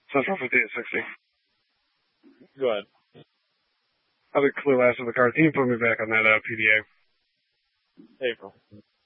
Central 5860. Go ahead. I'll be clear last of the car. Can you put me back on that PDA? April.